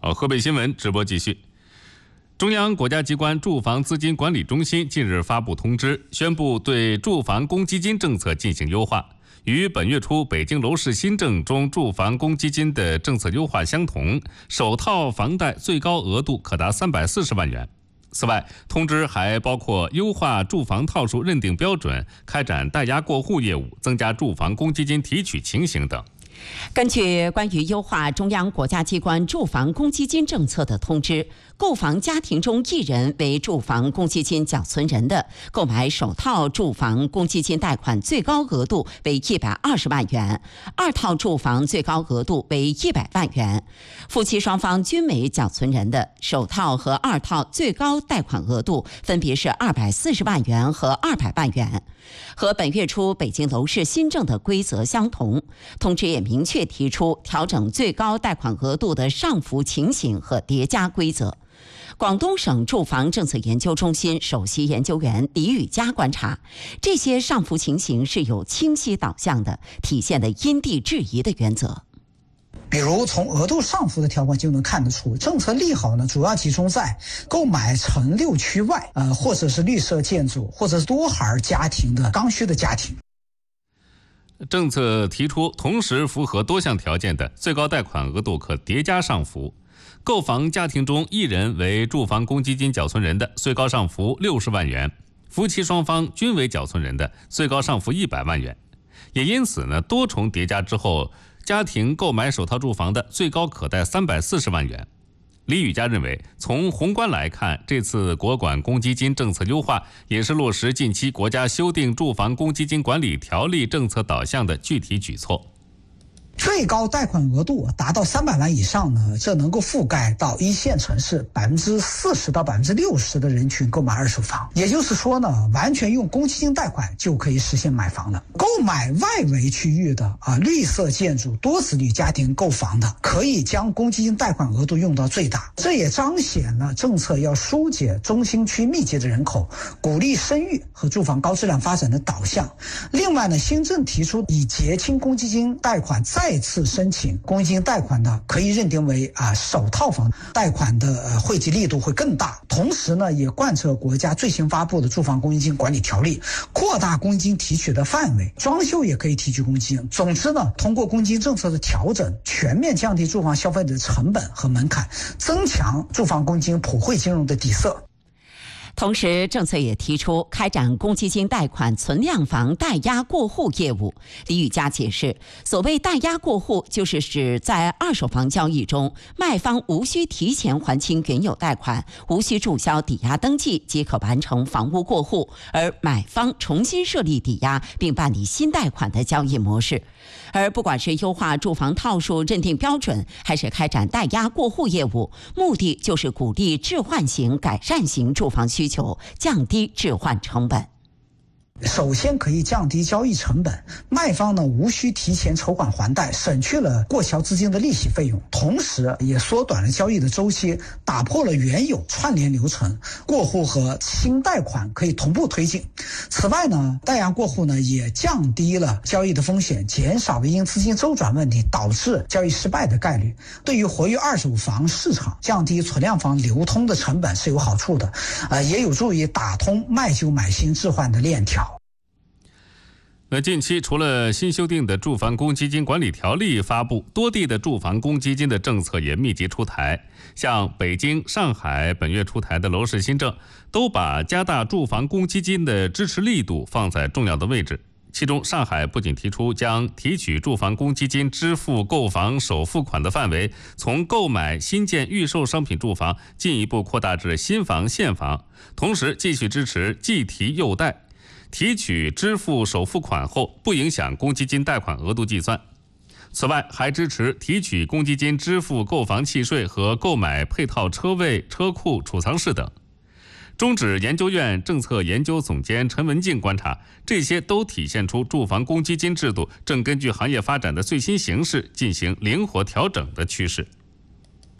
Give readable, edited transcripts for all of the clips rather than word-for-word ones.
河北新闻直播继续。中央国家机关住房资金管理中心近日发布通知，宣布对住房公积金政策进行优化，与本月初北京楼市新政中住房公积金的政策优化相同，首套房贷最高额度可达340万元。此外，通知还包括优化住房套数认定标准、开展代押过户业务、增加住房公积金提取情形等。 根据关于优化中央国家机关住房公积金政策的通知，购房家庭中一人为住房公积金缴存人的，购买首套住房公积金贷款最高额度为120万元，二套住房最高额度为100万元。夫妻双方均为缴存人的，首套和二套最高贷款额度分别是240万元和200万元。和本月初北京楼市新政的规则相同，通知也明确提出调整最高贷款额度的上浮情形和叠加规则。广东省住房政策研究中心首席研究员李宇佳观察，这些上浮情形是有清晰导向的，体现了因地制宜的原则。 比如从额度上浮的条款就能看得出，政策利好呢主要集中在购买城六区外，或者是绿色建筑，或者是多孩家庭的刚需的家庭。 政策提出，同时符合多项条件的最高贷款额度可叠加上浮。购房家庭中一人为住房公积金缴存人的，最高上浮60万元；夫妻双方均为缴存人的，最高上浮100万元。也因此呢，多重叠加之后，家庭购买首套住房的最高可贷340万元。李宇佳认为，从宏观来看，这次国管公积金政策优化也是落实近期国家修订住房公积金管理条例政策导向的具体举措。 最高贷款额度达到300万以上呢，这能够覆盖到一线城市40%到60%的人群购买二手房。也就是说呢，完全用公积金贷款就可以实现买房了。购买外围区域的绿色建筑、多子女家庭购房的，可以将公积金贷款额度用到最大。这也彰显了政策要疏解中心区密集的人口，鼓励生育和住房高质量发展的导向。另外呢，新政提出以结清公积金贷款再次申请公积金贷款呢，可以认定为首套房贷款的惠及力度会更大。同时呢，也贯彻国家最新发布的住房公积金管理条例，扩大公积金提取的范围，装修也可以提取公积金。总之呢，通过公积金政策的调整，全面降低住房消费的成本和门槛，增强住房公积金普惠金融的底色。 同时，政策也提出开展公积金贷款存量房代押过户业务。李宇佳解释，所谓代押过户，就是指在二手房交易中，卖方无需提前还清原有贷款，无需注销抵押登记即可完成房屋过户，而买方重新设立抵押并办理新贷款的交易模式。而不管是优化住房套数认定标准，还是开展代押过户业务，目的就是鼓励置换型、改善型住房需求，降低置换成本。 首先可以降低交易成本，卖方呢无需提前筹款还贷，省去了过桥资金的利息费用，同时也缩短了交易的周期，打破了原有串联流程，过户和新贷款可以同步推进。此外呢，代押过户呢也降低了交易的风险，减少了因资金周转问题导致交易失败的概率。对于活跃二手房市场、降低存量房流通的成本是有好处的，也有助于打通卖旧买新置换的链条。 那近期除了新修订的住房公积金管理条例发布，多地的住房公积金的政策也密集出台。像北京、上海本月出台的楼市新政，都把加大住房公积金的支持力度放在重要的位置。其中，上海不仅提出将提取住房公积金支付购房首付款的范围，从购买新建预售商品住房进一步扩大至新房现房，同时继续支持即提又贷。提取支付首付款后，不影响公积金贷款额度计算。此外，还支持提取公积金支付购房契税和购买配套车位、车库、储藏室等。中指研究院政策研究总监陈文静观察，这些都体现出住房公积金制度正根据行业发展的最新形势进行灵活调整的趋势。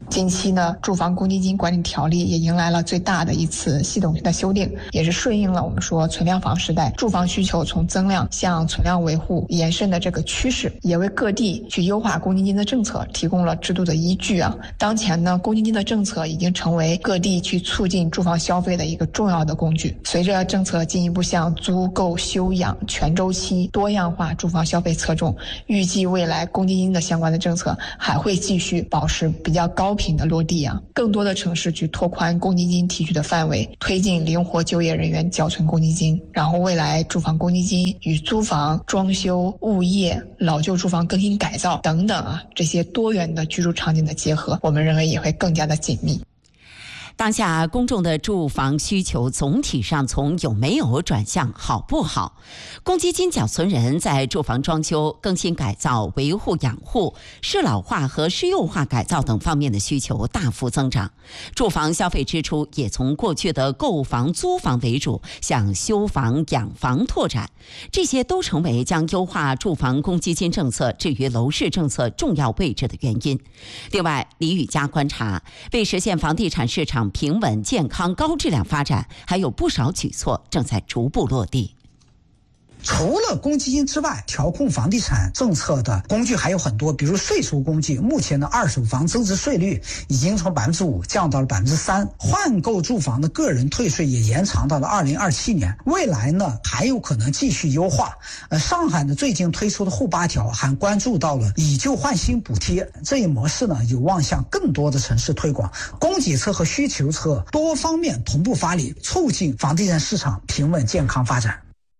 近期呢，住房公积金管理条例也迎来了最大的一次系统性的修订，也是顺应了我们说存量房时代住房需求从增量向存量维护延伸的这个趋势，也为各地去优化公积金的政策提供了制度的依据啊。当前呢，公积金的政策已经成为各地去促进住房消费的一个重要的工具。随着政策进一步向租购休养全周期多样化住房消费侧重，预计未来公积金的相关的政策还会继续保持比较高频的落地啊，更多的城市去拓宽公积金提取的范围，推进灵活就业人员缴存公积金，然后未来住房公积金与租房、装修、物业、老旧住房更新改造等等啊，这些多元的居住场景的结合，我们认为也会更加的紧密。 当下公众的住房需求总体上从有没有转向好不好，公积金缴存人在住房装修、更新改造、维护养护、适老化和适幼化改造等方面的需求大幅增长，住房消费支出也从过去的购房、租房为主向修房、养房拓展，这些都成为将优化住房公积金政策置于楼市政策重要位置的原因。另外，李宇佳观察，为实现房地产市场平稳、健康、高质量发展，还有不少举措正在逐步落地。 除了公积金之外，调控房地产政策的工具还有很多，比如税收工具。目前的二手房增值税率已经从 5% 降到了 3%， 换购住房的个人退税也延长到了2027年。未来呢，还有可能继续优化。上海呢最近推出的沪8条还关注到了以旧换新补贴，这一模式呢有望向更多的城市推广。供给侧和需求侧多方面同步发力，促进房地产市场平稳健康发展。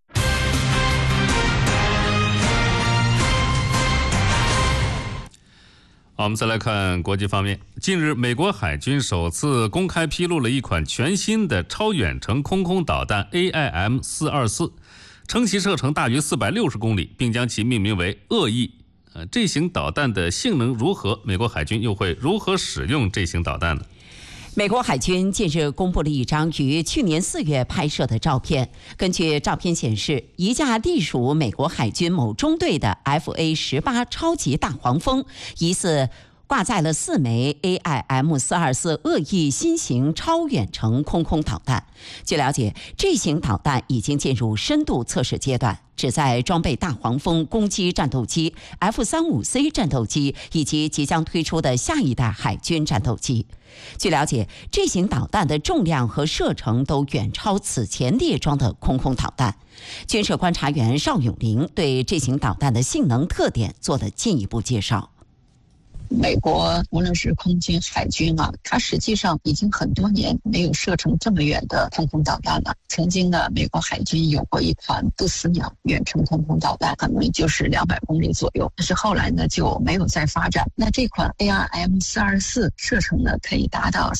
好，我们再来看国际方面。近日，美国海军首次公开披露了一款全新的超远程空空导弹 AIM-424， 称其射程大约460公里，并将其命名为恶意。这型导弹的性能如何？美国海军又会如何使用这型导弹呢？ 美国海军近日公布了一张于去年4月拍摄的照片。根据照片显示，一架隶属美国海军某中队的 FA-18超级大黄蜂，疑似挂载了4枚 AIM-424恶意新型超远程空空导弹。据了解，这型导弹已经进入深度测试阶段，旨在装备大黄蜂攻击战斗机、F-35C 战斗机以及即将推出的下一代海军战斗机。据了解，这型导弹的重量和射程都远超此前列装的空空导弹。军事观察员邵永林对这型导弹的性能特点做了进一步介绍。 美国无论是空军、海军啊，它实际上已经很多年没有射程这么远的空空导弹了。曾经呢，美国海军有过一款不死鸟远程空空导弹，可能就是200公里左右，但是后来呢就没有再发展。那这款 AIM-424 射程呢可以达到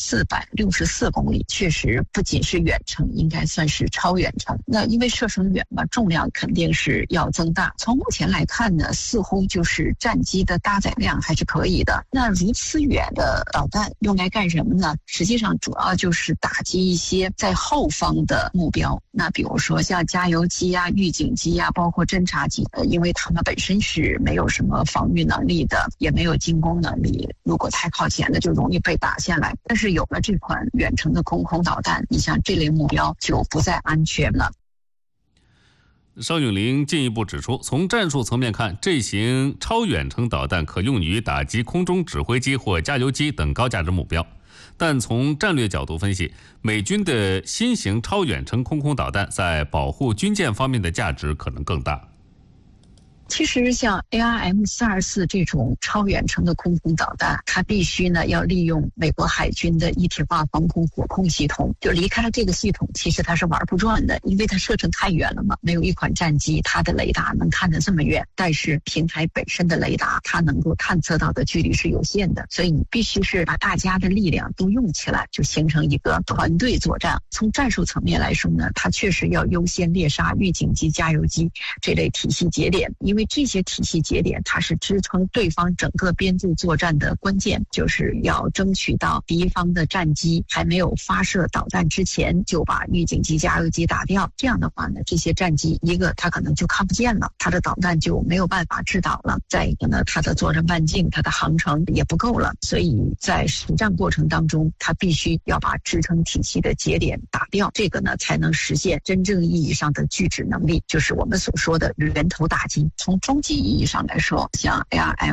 464公里，确实不仅是远程，应该算是超远程。那因为射程远嘛，重量肯定是要增大。从目前来看呢，似乎就是战机的搭载量还是可以的。那如此远的导弹用来干什么呢？实际上主要就是打击一些在后方的目标。那比如说像加油机啊、预警机啊，包括侦察机，因为他们本身是没有什么防御能力的，也没有进攻能力，如果太靠前的就容易被打下来。但是有了这款远程的空空导弹，你像这类目标就不再安全了。 邵永林进一步指出，从战术层面看，这型超远程导弹可用于打击空中指挥机或加油机等高价值目标，但从战略角度分析，美军的新型超远程空空导弹在保护军舰方面的价值可能更大。 其实像 AIM-424 这种超远程的空空导弹，它必须呢要利用美国海军的一体化防空火控系统，就离开了这个系统，其实它是玩不转的，因为它射程太远了嘛。没有一款战机它的雷达能看得这么远，但是平台本身的雷达它能够探测到的距离是有限的，所以你必须是把大家的力量都用起来，就形成一个团队作战。从战术层面来说呢，它确实要优先猎杀预警机、加油机这类体系节点，因为为这些体系节点它是支撑对方整个边境作战的关键，就是要争取到敌方的战机还没有发射导弹之前就把预警机、加油机打掉。这样的话呢，这些战机一个它可能就看不见了，它的导弹就没有办法制导了；再一个呢，它的作战半径、它的航程也不够了。所以在实战过程当中，它必须要把支撑体系的节点打掉，这个呢才能实现真正意义上的拒止能力，就是我们所说的源头打击。从终极意义上来说，像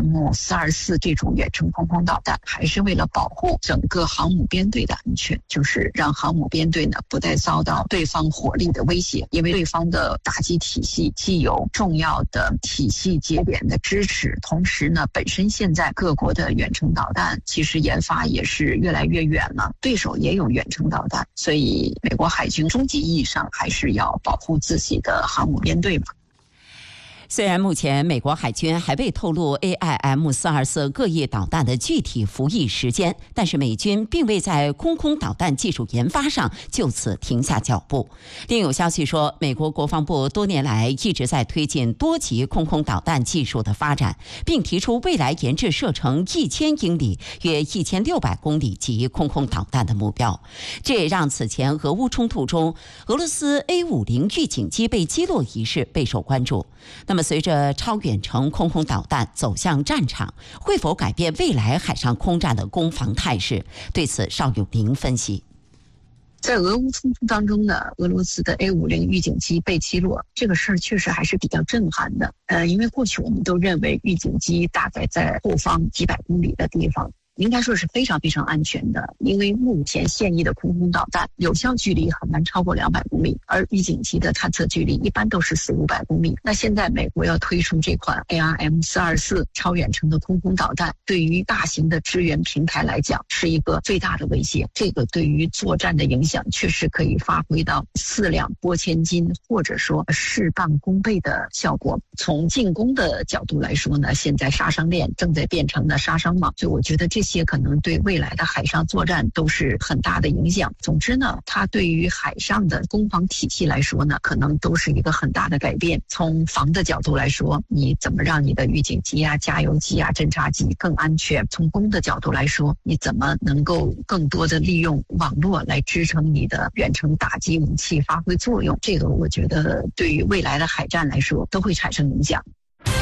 ARM-424这种远程空空导弹，还是为了保护整个航母编队的安全，就是让航母编队呢不再遭到对方火力的威胁，因为对方的打击体系既有重要的体系节点的支持，同时呢，本身现在各国的远程导弹其实研发也是越来越远了，对手也有远程导弹，所以美国海军终极意义上还是要保护自己的航母编队嘛。 虽然目前美国海军还未透露 AIM-424各翼导弹的具体服役时间，但是美军并未在空导弹技术研发上就此停下脚步。另有消息说，美国国防部多年来一直在推进多级空导弹技术的发展，并提出未来研制射程1000英里约1600公里级空导弹的目标。这也让此前俄乌冲突中俄罗斯 A50 预警机被击落一事备受关注。那么随着超远程空导弹走向战场，会否改变未来海上空战的攻防态势？对此，邵永林分析。 在俄乌冲突当中呢，俄罗斯的 A50 预警机被击落，这个事儿确实还是比较震撼的。因为过去我们都认为预警机大概在后方几百公里的地方，应该说是非常非常安全的，因为目前现役的空导弹有效距离很难超过200公里，而预警机的探测距离一般都是400-500公里。那现在美国要推出这款 ARM-424超远程的空导弹，对于大型的支援平台来讲是一个最大的威胁。这个对于作战的影响确实可以发挥到4两拨千斤，或者说事半功倍的效果。从进攻的角度来说呢，现在杀伤链正在变成了杀伤网，所以我觉得这些可能对未来的海上作战都是很大的影响。总之呢，它对于海上的攻防体系来说呢，可能都是一个很大的改变。从防的角度来说，你怎么让你的预警机啊、加油机啊、侦察机更安全；从攻的角度来说，你怎么能够更多的利用网络来支撑你的远程打击武器发挥作用。这个我觉得对于未来的海战来说都会产生影响。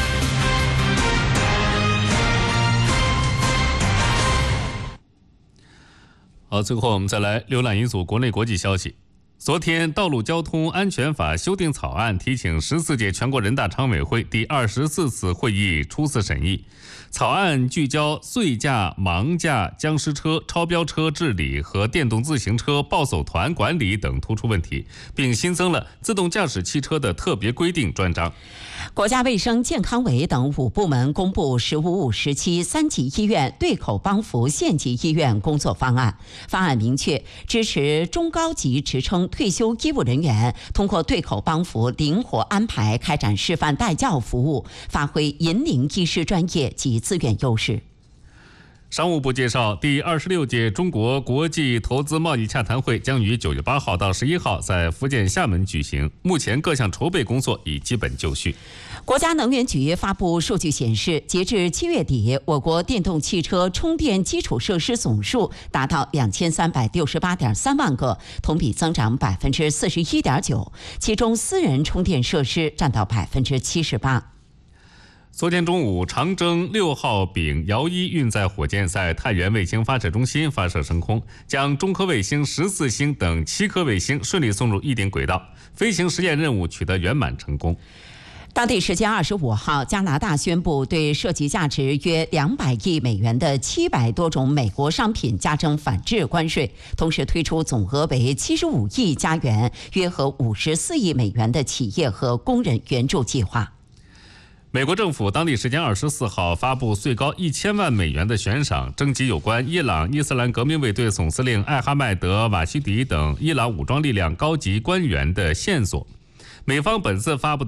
好，最后我们再来浏览一组国内国际消息。昨天，《道路交通安全法》修订草案提请14届全国人大常委会第24次会议初次审议。草案聚焦醉驾、盲驾、僵尸车、超标车治理和电动自行车报走团管理等突出问题，并新增了自动驾驶汽车的特别规定专章。 国家卫生健康委等5部门公布“15-5时期3级医院对口帮扶县级医院工作方案”。方案明确支持中高级职称退休医务人员通过对口帮扶灵活安排开展示范带教服务，发挥引领医师专业及资源优势。 商务部介绍，第26届中国国际投资贸易洽谈会将于9月8号到11号在福建厦门举行，目前各项筹备工作已基本就绪。 国家能源局发布数据显示，截至7月底，我国电动汽车充电基础设施总数达到2368.3万个，同比增长41.9%，其中私人充电设施占到78%。 昨天中午，长征6号丙遥1运载火箭在太原卫星发射中心发射升空，将中科卫星14星等7颗卫星顺利送入预定轨道，飞行实验任务取得圆满成功。 当地时间25号，加拿大宣布对涉及价值约200亿美元的700多种美国商品加征反制关税，同时推出总额为75亿加元、约合54亿美元的企业和工人援助计划。 美国政府当地时间24号发布最高1000万美元的悬赏，征集有关伊朗伊斯兰革命卫队总司令艾哈迈德·瓦希迪等伊朗武装力量高级官员的线索。美方本次发布的